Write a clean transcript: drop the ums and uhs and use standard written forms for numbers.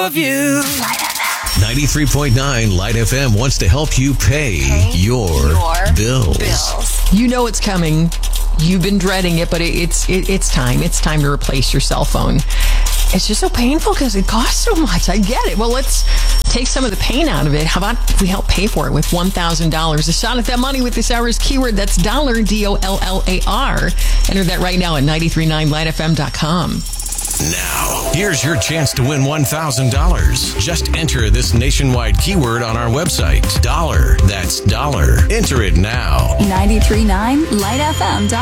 of you. 93.9 Light FM wants to help you pay your bills. You know it's coming. You've been dreading it, but it's time. It's time to replace your cell phone. It's just so painful because it costs so much. I get it. Well, let's take some of the pain out of it. How about if we help pay for it with $1,000? A shot at that money with this hour's keyword. That's dollar, DOLLAR. Enter that right now at 939lightfm.com. Now, here's your chance to win $1,000. Just enter this nationwide keyword on our website. Dollar. That's dollar. Enter it now. 939lightfm.com.